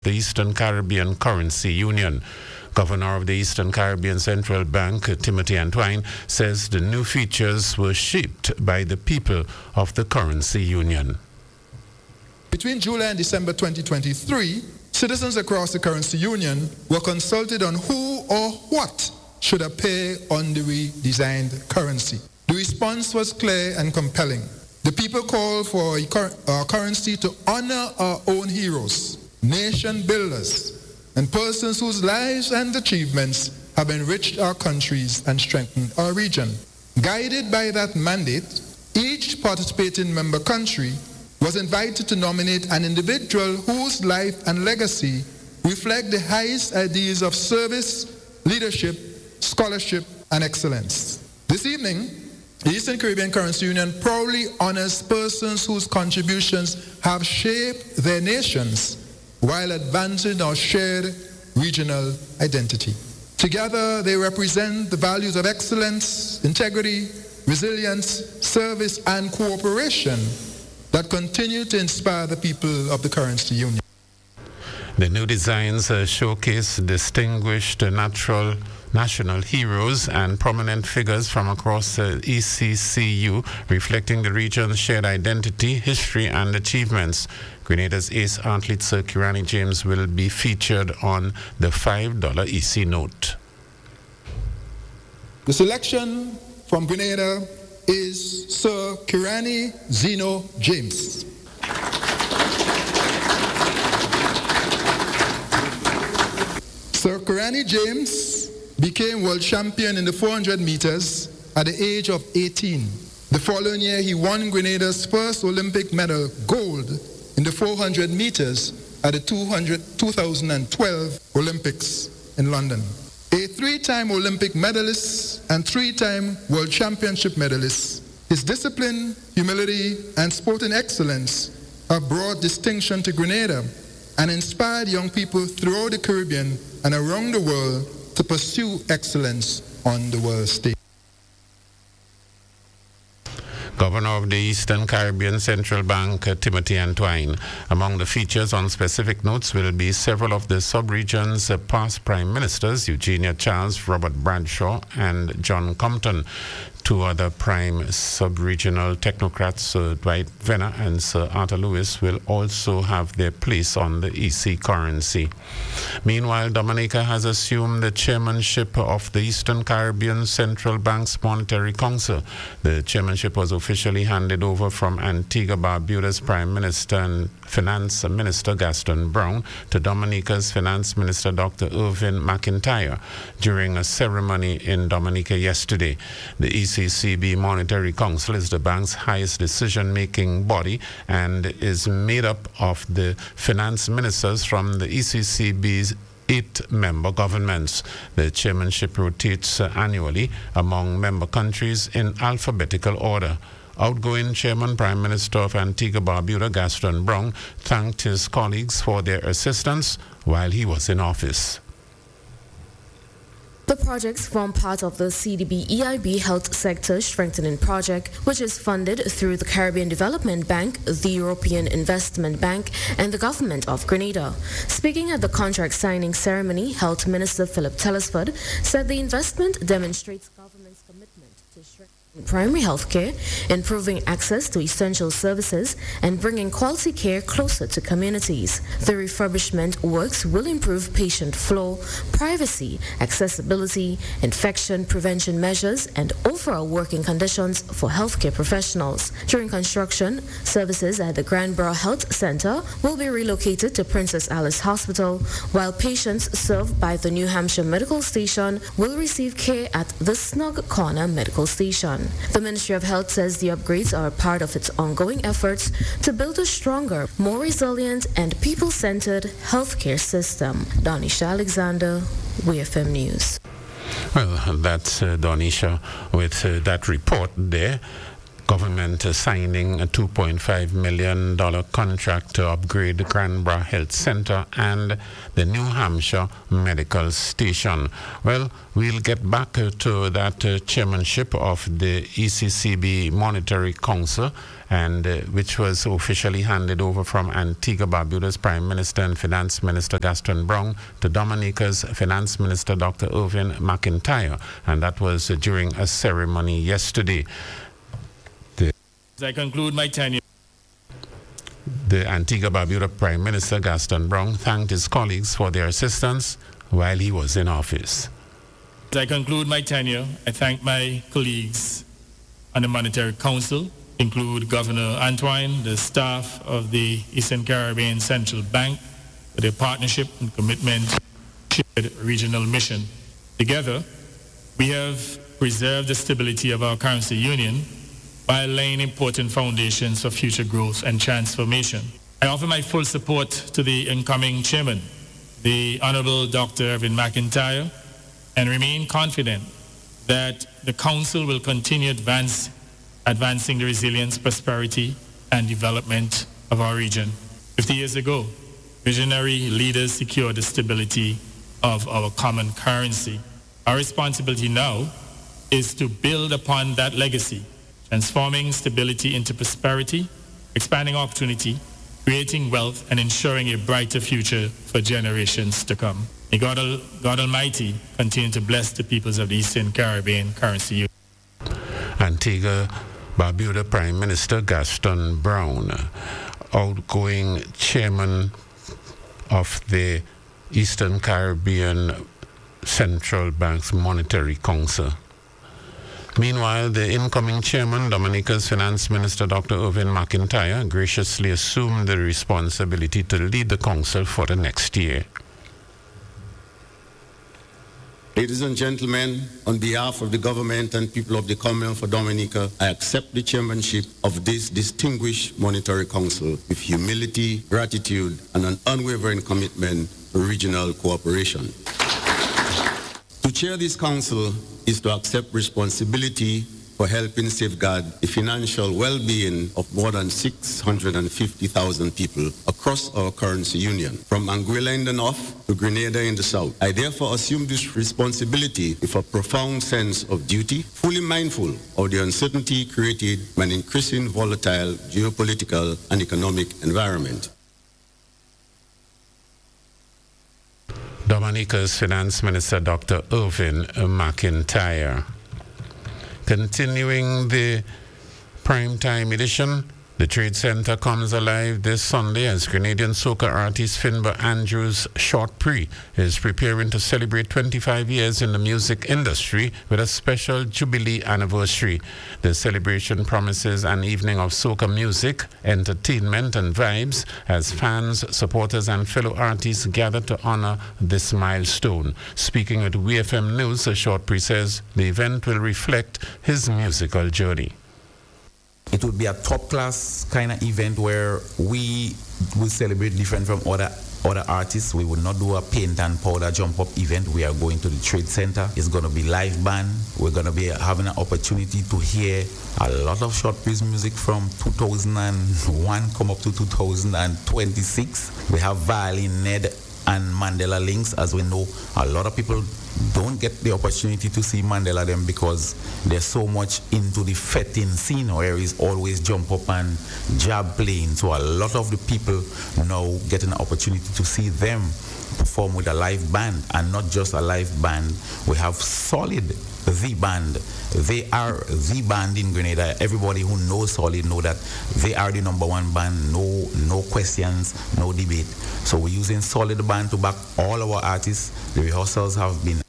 the Eastern Caribbean Currency Union. Governor of the Eastern Caribbean Central Bank, Timothy Antwine, says the new features were shaped by the people of the currency union. Between July and December 2023, citizens across the currency union were consulted on who or what should appear on the redesigned currency. The response was clear and compelling. The people called for our currency to honor our own heroes, nation builders, and persons whose lives and achievements have enriched our countries and strengthened our region. Guided by that mandate, each participating member country was invited to nominate an individual whose life and legacy reflect the highest ideals of service, leadership, scholarship, and excellence. This evening, the Eastern Caribbean Currency Union proudly honors persons whose contributions have shaped their nations while advancing our shared regional identity. Together, they represent the values of excellence, integrity, resilience, service, and cooperation that continue to inspire the people of the currency union. The new designs showcase distinguished national heroes and prominent figures from across ECCU, reflecting the region's shared identity, history, and achievements. Grenada's ace athlete Sir Kirani James will be featured on the $5 EC note. The selection from Grenada is Sir Kirani Zeno James. Sir Kirani James became world champion in the 400 meters at the age of 18. The following year, he won Grenada's first Olympic medal, gold, in the 400 meters at the 2012 Olympics in London. A three-time Olympic medalist and three-time World Championship medalist, his discipline, humility, and sporting excellence have brought distinction to Grenada and inspired young people throughout the Caribbean and around the world to pursue excellence on the world stage. Governor of the Eastern Caribbean Central Bank, Timothy Antwine. Among the features on specific notes will be several of the sub-region's past prime ministers, Eugenia Charles, Robert Bradshaw, and John Compton. Two other prime sub-regional technocrats, Sir Dwight Venner and Sir Arthur Lewis, will also have their place on the EC currency. Meanwhile, Dominica has assumed the chairmanship of the Eastern Caribbean Central Bank's Monetary Council. The chairmanship was officially handed over from Antigua-Barbuda's Prime Minister and Finance Minister Gaston Brown to Dominica's Finance Minister Dr. Irvin McIntyre during a ceremony in Dominica yesterday. The ECCB Monetary Council is the bank's highest decision-making body and is made up of the finance ministers from the ECCB's 8 member governments. The chairmanship rotates annually among member countries in alphabetical order. Outgoing Chairman Prime Minister of Antigua-Barbuda, Gaston Brown, thanked his colleagues for their assistance while he was in office. The projects form part of the CDB EIB Health Sector Strengthening Project, which is funded through the Caribbean Development Bank, the European Investment Bank, and the Government of Grenada. Speaking at the contract signing ceremony, Health Minister Philip Telesford said the investment demonstrates government's commitment to strengthening primary health care, improving access to essential services, and bringing quality care closer to communities. The refurbishment works will improve patient flow, privacy, accessibility, infection prevention measures, and overall working conditions for healthcare professionals. During construction, services at the Granborough Health Center will be relocated to Princess Alice Hospital, while patients served by the New Hampshire Medical Station will receive care at the Snug Corner Medical Station. The Ministry of Health says the upgrades are a part of its ongoing efforts to build a stronger, more resilient, and people-centered healthcare system. Donisha Alexander, WFM News. Well, that's Donisha with that report there. Government signing a $2.5 million contract to upgrade the Cranbrook Health Center and the New Hampshire Medical Station. Well, we'll get back to that chairmanship of the ECCB Monetary Council, and which was officially handed over from Antigua Barbuda's Prime Minister and Finance Minister Gaston Brown to Dominica's Finance Minister Dr. Irvin McIntyre, and that was during a ceremony yesterday. As I conclude my tenure, the Antigua Barbuda Prime Minister Gaston Brown thanked his colleagues for their assistance while he was in office. As I conclude my tenure, I thank my colleagues on the Monetary Council, include Governor Antoine, the staff of the Eastern Caribbean Central Bank, for their partnership and commitment to the regional mission. Together, we have preserved the stability of our currency union by laying important foundations for future growth and transformation. I offer my full support to the incoming chairman, the Honorable Dr. Irvin McIntyre, and remain confident that the Council will continue advancing the resilience, prosperity, and development of our region. 50 years ago, visionary leaders secured the stability of our common currency. Our responsibility now is to build upon that legacy, transforming stability into prosperity, expanding opportunity, creating wealth, and ensuring a brighter future for generations to come. May God Almighty continue to bless the peoples of the Eastern Caribbean Currency Union. Antigua Barbuda Prime Minister Gaston Brown, outgoing chairman of the Eastern Caribbean Central Bank's Monetary Council. Meanwhile, the incoming chairman, Dominica's Finance Minister Dr. Irvin McIntyre, graciously assumed the responsibility to lead the council for the next year. Ladies and gentlemen, on behalf of the government and people of the Commonwealth of Dominica, I accept the chairmanship of this distinguished monetary council with humility, gratitude, and an unwavering commitment to regional cooperation. To chair this council is to accept responsibility for helping safeguard the financial well-being of more than 650,000 people across our currency union, from Anguilla in the north to Grenada in the south. I therefore assume this responsibility with a profound sense of duty, fully mindful of the uncertainty created by an increasing volatile geopolitical and economic environment. Dominica's Finance Minister Dr. Irvin McIntyre. Continuing the primetime edition, the Trade Center comes alive this Sunday as Grenadian soca artist Finbar Andrews Short Pre is preparing to celebrate 25 years in the music industry with a special Jubilee anniversary. The celebration promises an evening of soca music, entertainment, and vibes as fans, supporters, and fellow artists gather to honor this milestone. Speaking with WFM News, Short Pre says the event will reflect his musical journey. It would be a top-class kind of event where we will celebrate different from other artists. We will not do a paint and powder jump-up event. We are going to the Trade Center. It's going to be live band. We're going to be having an opportunity to hear a lot of Short Pre's music from 2001 come up to 2026. We have Violin Ned and Mandela Links. As we know, a lot of people don't get the opportunity to see Mandela them because they're so much into the fetting scene where he's always jump up and jab playing. So a lot of the people now get an opportunity to see them perform with a live band, and not just a live band. We have Solid, the band. They are the band in Grenada. Everybody who knows Solid know that they are the #1 band. No questions, no debate. So we're using Solid band to back all our artists. The rehearsals have been.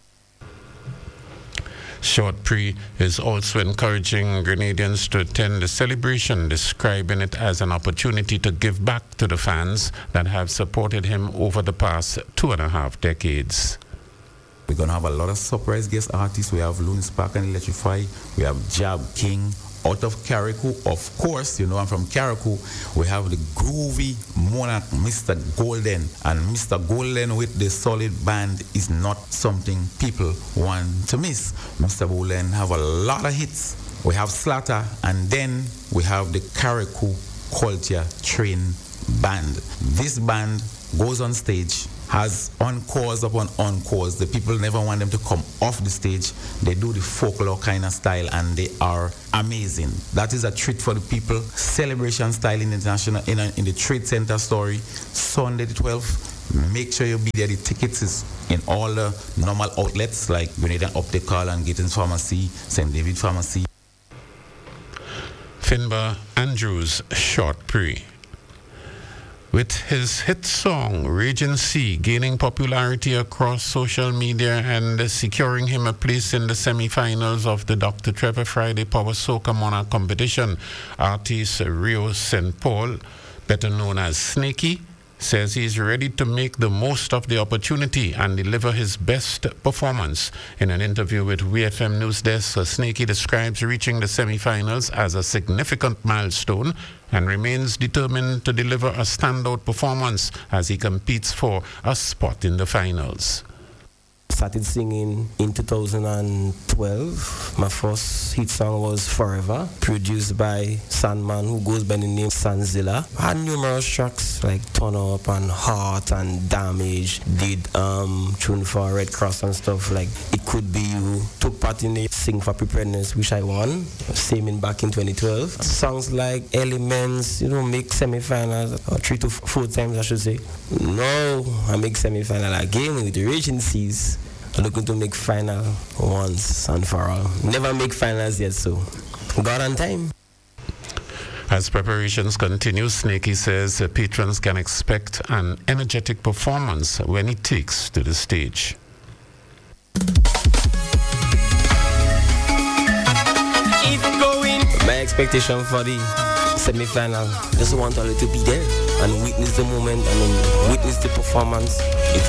Short Pre is also encouraging Grenadians to attend the celebration, describing it as an opportunity to give back to the fans that have supported him over the past 2.5 decades. We're going to have a lot of surprise guest artists. We have Loon Spark and Electrify. We have Jab King out of Carriacou. Of course, you know I'm from Carriacou. We have the groovy monarch, Mr. Golden. And Mr. Golden with the Solid band is not something people want to miss. Mr. Golden have a lot of hits we have Slatter, and then we have the Carriacou Culture Train Band. This band goes on stage, has encores upon encores. The people never want them to come off the stage. They do the folklore kind of style, and they are amazing. That is a treat for the people. Celebration style in the Trade Center story, Sunday the 12th. Make sure you be there. The tickets is in all the normal outlets like Grenada Optical and Gatons Pharmacy, St. David Pharmacy. Finbar Andrews Short Pre. With his hit song Raging Sea gaining popularity across social media and securing him a place in the semi-finals of the Dr. Trevor Friday Power Soca Monarch competition, artist Rio St. Paul, better known as Snakey, says he's ready to make the most of the opportunity and deliver his best performance. In an interview with WFM News Desk, Snakey describes reaching the semi-finals as a significant milestone and remains determined to deliver a standout performance as he competes for a spot in the finals. Started singing in 2012. My first hit song was Forever, produced by Sandman, who goes by the name Sanzilla. I had numerous tracks like Turn Up and Heart and Damage. Did tune for Red Cross and stuff like It Could Be You. Took part in the Sing for Preparedness, which I won. Same in back in 2012. Songs like Elements, make semi-finals, or 3 to 4 times I should say. No, I make semi-final again with the Raging Seas. Looking to make final once and for all. Never make finals yet, so God on time. As preparations continue, Snakey says patrons can expect an energetic performance when he takes to the stage. It's going. My expectation for the semi-final, just want all to be there and witness the moment and then witness the performance. It